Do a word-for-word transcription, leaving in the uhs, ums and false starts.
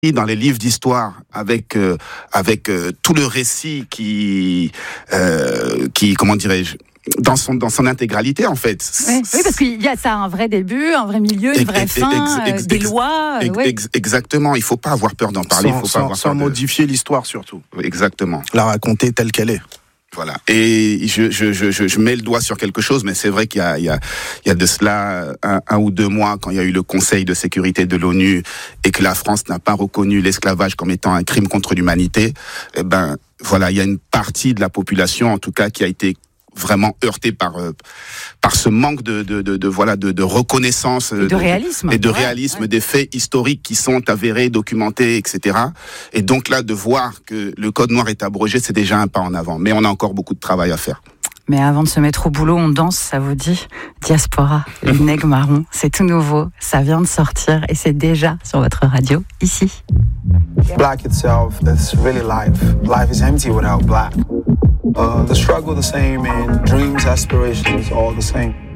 dans les livres d'histoire avec euh, avec euh, tout le récit qui euh, qui comment dirais-je dans son dans son intégralité en fait. Oui, oui, parce qu'il y a ça un vrai début, un vrai milieu, une vraie ex, fin, ex, ex, des ex, lois. Ex, ouais. ex, exactement, il faut pas avoir peur d'en parler, sans, il faut sans, pas avoir sans peur modifier de... l'histoire surtout. Exactement. La raconter telle qu'elle est. Voilà. Et je, je, je, je mets le doigt sur quelque chose, mais c'est vrai qu'il y a, il y a, il y a de cela un, un ou deux mois, quand il y a eu le Conseil de sécurité de l'ONU et que la France n'a pas reconnu l'esclavage comme étant un crime contre l'humanité, eh ben, voilà, il y a une partie de la population, en tout cas, qui a été vraiment heurté par euh, par ce manque de de de, de voilà de, de reconnaissance et de, de réalisme et de ouais, réalisme ouais. des faits historiques qui sont avérés, documentés, et cetera. Et donc là, de voir que le code noir est abrogé, c'est déjà un pas en avant. Mais on a encore beaucoup de travail à faire. Mais avant de se mettre au boulot, on danse, ça vous dit? Diaspora, les nègres marrons, c'est tout nouveau, ça vient de sortir et c'est déjà sur votre radio, ici. Black itself, that's really life. Life is empty without black. Uh, the struggle the same and dreams, aspirations all the same.